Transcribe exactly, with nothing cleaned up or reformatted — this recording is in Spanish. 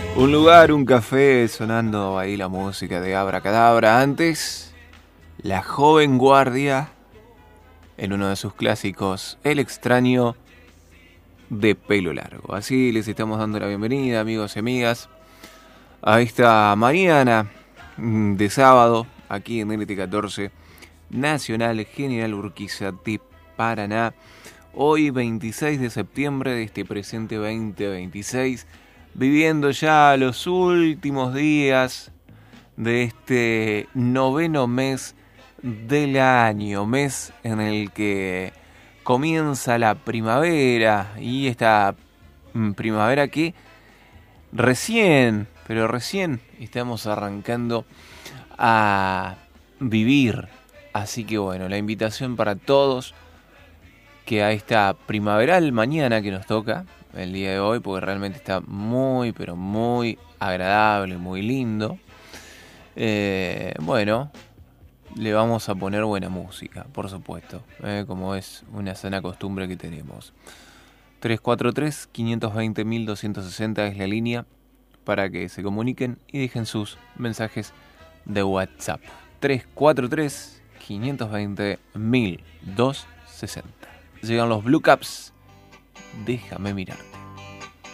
Un lugar, un café, sonando ahí la música de Abracadabra. Antes, La Joven Guardia, en uno de sus clásicos, El Extraño de Pelo Largo. Así les estamos dando la bienvenida, amigos y amigas, a esta mañana de sábado, aquí en N T catorce, Nacional General Urquiza de Paraná. Hoy, veintiséis de septiembre de este presente veinte veintiséis, viviendo ya los últimos días de este noveno mes del año, mes en el que comienza la primavera, y esta primavera que recién, pero recién estamos arrancando a vivir. Así que bueno, la invitación para todos que a esta primaveral mañana que nos toca el día de hoy, porque realmente está muy, pero muy agradable, muy lindo. Eh, bueno, le vamos a poner buena música, por supuesto, eh, como es una sana costumbre que tenemos. tres cuatro tres, cinco dos cero, uno dos seis cero es la línea para que se comuniquen y dejen sus mensajes de WhatsApp. tres cuatro tres, cinco dos cero, uno dos seis cero. Llegan los Blue Caps. Déjame mirar.